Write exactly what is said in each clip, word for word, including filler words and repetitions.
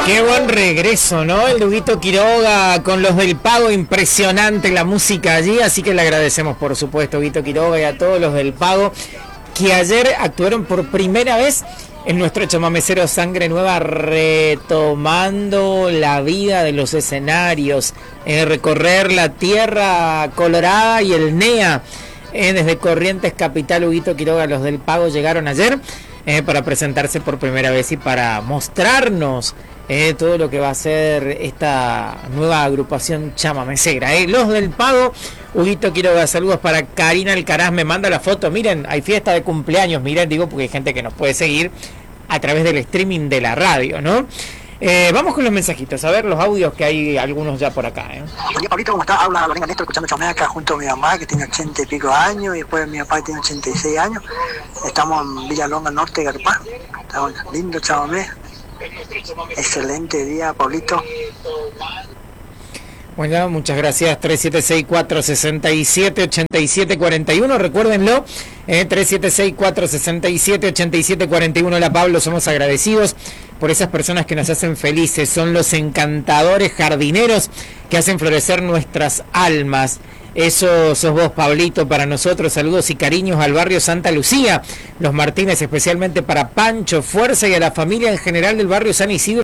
Qué buen regreso, ¿no? El Huguito Quiroga con los del Pago, impresionante la música allí, así que le agradecemos por supuesto a Huguito Quiroga y a todos los del Pago que ayer actuaron por primera vez en nuestro chamamecero Sangre Nueva, retomando la vida de los escenarios, eh, recorrer la Tierra Colorada y el N E A, eh, desde Corrientes Capital. Huguito Quiroga, los del Pago llegaron ayer eh, para presentarse por primera vez y para mostrarnos Eh, todo lo que va a ser esta nueva agrupación chamamecera. Eh. Los del Pago, Huguito Quiroga, saludos para Karina Alcaraz, me manda la foto. Miren, hay fiesta de cumpleaños, miren, digo, porque hay gente que nos puede seguir a través del streaming de la radio, ¿no? Eh, vamos con los mensajitos, a ver los audios, que hay algunos ya por acá. ¿eh? Buen día, Pablito, ¿cómo estás? Habla Lorena Néstor, escuchando chamamé acá junto a mi mamá, que tiene ochenta y pico años, y después mi papá, que tiene ochenta y seis años. Estamos en Villalonga Norte, Garpá. Estamos lindo chamamé. Excelente día, Pablito. Bueno, muchas gracias. Tres siete seis cuatro seis siete ocho siete cuatro uno, recuérdenlo, eh, tres siete seis cuatro seis siete ocho siete cuatro uno. Hola Pablo, somos agradecidos por esas personas que nos hacen felices, son los encantadores jardineros que hacen florecer nuestras almas. Eso sos vos, Pablito, para nosotros. Saludos y cariños al barrio Santa Lucía, los Martínez, especialmente para Pancho, fuerza, y a la familia en general del barrio San Isidro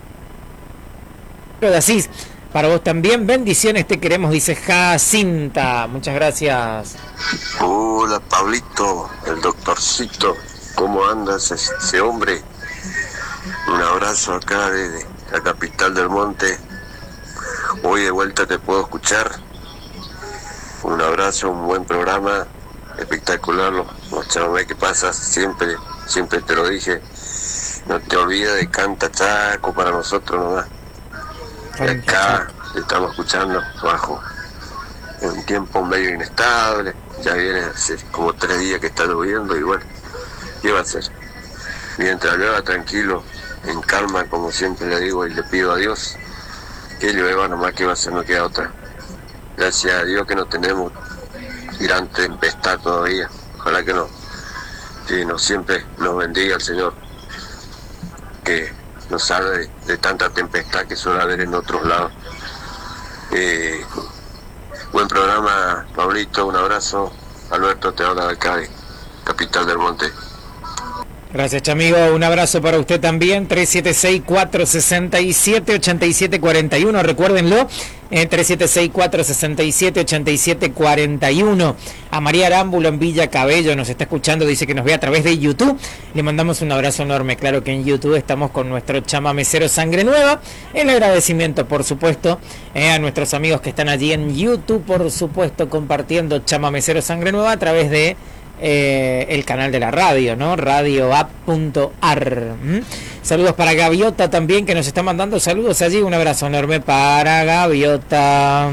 de Asís. Para vos también, bendiciones, te queremos, dice Jacinta. Muchas gracias. Hola, Pablito, el doctorcito, ¿cómo andas ese, ese hombre? Un abrazo acá desde la capital del monte. Hoy de vuelta te puedo escuchar. Un abrazo, un buen programa, espectacular los, los chamamé que pasas, siempre, siempre te lo dije, no te olvides de Canta Chaco para nosotros nomás. Y acá te estamos escuchando bajo en un tiempo medio inestable, ya viene hace como tres días que está lloviendo y bueno, ¿qué va a hacer? Mientras llueva tranquilo, en calma, como siempre le digo y le pido a Dios, que llueva nomás, que va a hacer, no queda otra. Gracias a Dios que no tenemos gran tempestad todavía. Ojalá que no. Que nos siempre nos bendiga el Señor. Que nos salve de, de tanta tempestad que suele haber en otros lados. Eh, buen programa, Pablito. Un abrazo. Alberto te habla de acá, de Capital del Monte. Gracias, chamigo. Un abrazo para usted también. tres siete seis cuatro seis siete ocho siete cuatro uno. Recuérdenlo. Eh, tres siete seis cuatro seis siete ocho siete cuatro uno. A María Arámbulo en Villa Cabello nos está escuchando. Dice que nos ve a través de YouTube. Le mandamos un abrazo enorme. Claro que en YouTube estamos con nuestro chamamecero Sangre Nueva. El agradecimiento, por supuesto, eh, a nuestros amigos que están allí en YouTube, por supuesto, compartiendo chamamecero Sangre Nueva a través de Eh, el canal de la radio, ¿no? radio app punto a r. ¿Mm? Saludos para Gaviota también, que nos está mandando saludos allí. Un abrazo enorme para Gaviota.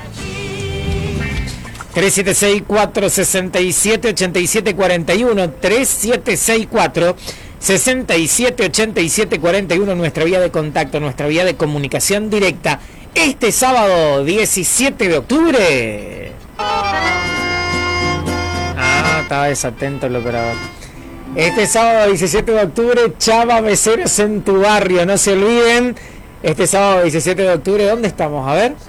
tres siete seis cuatro seis siete ocho siete cuatro uno, tres siete seis cuatro seis siete ocho siete cuatro uno, nuestra vía de contacto, nuestra vía de comunicación directa. Este sábado diecisiete de octubre. Estaba desatento el operador. Este sábado diecisiete de octubre, chamameceros en tu barrio, no se olviden. Este sábado diecisiete de octubre, ¿dónde estamos? A ver.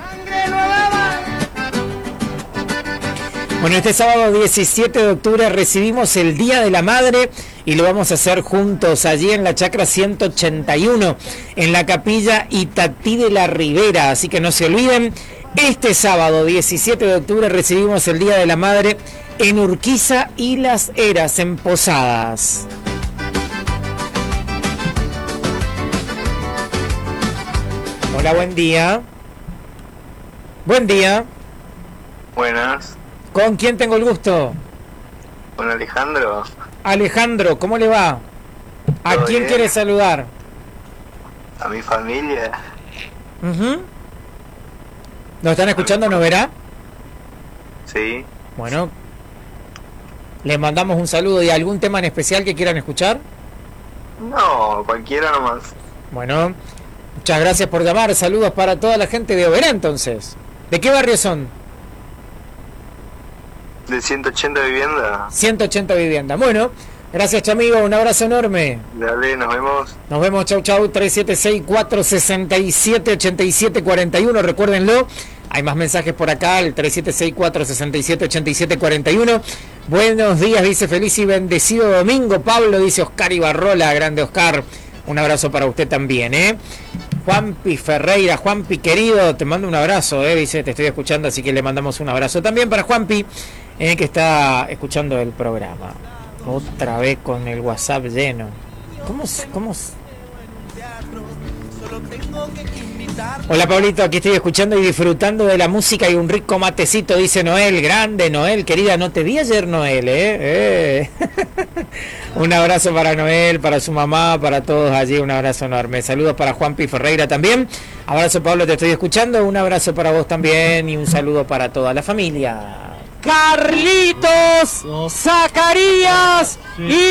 Bueno, este sábado diecisiete de octubre recibimos el Día de la Madre y lo vamos a hacer juntos allí en la Chacra ciento ochenta y uno, en la capilla Itatí de la Ribera. Así que no se olviden, este sábado diecisiete de octubre recibimos el Día de la Madre en Urquiza y Las Heras, en Posadas. Hola, buen día. Buen día. Buenas. ¿Con quién tengo el gusto? Con Alejandro. Alejandro, ¿cómo le va? ¿A quién bien? Quiere saludar? A mi familia. Uh-huh. ¿Nos están escuchando, no verá? Sí. Bueno, les mandamos un saludo. ¿Y algún tema en especial que quieran escuchar? No, cualquiera nomás. Bueno, muchas gracias por llamar. Saludos para toda la gente de Oberá, entonces. ¿De qué barrio son? De ciento ochenta viviendas. ciento ochenta viviendas. Bueno, Gracias, Chamigo, un abrazo enorme. Dale, nos vemos. Nos vemos, chau, chau, tres siete seis, cuatro seis siete, ocho siete cuatro uno, recuérdenlo. Hay más mensajes por acá, el tres siete seis, cuatro seis siete, ocho siete cuatro uno. Buenos días, dice feliz y bendecido domingo, Pablo, dice Oscar Ibarrola, grande Oscar. Un abrazo para usted también, ¿eh? Juanpi Ferreira, Juanpi querido, te mando un abrazo, ¿eh? Dice, te estoy escuchando, así que le mandamos un abrazo también para Juanpi, eh, que está escuchando el programa. Otra vez con el WhatsApp lleno. ¿Cómo se, cómo se... Hola Pablito, aquí estoy escuchando y disfrutando de la música y un rico matecito, dice Noel. Grande Noel, querida, no te vi ayer Noel, ¿eh? eh. Un abrazo para Noel, para su mamá, para todos allí, un abrazo enorme. Saludos para Juanpi Ferreira también. Abrazo Pablo, te estoy escuchando, un abrazo para vos también y un saludo para toda la familia. Carlitos, Zacarías y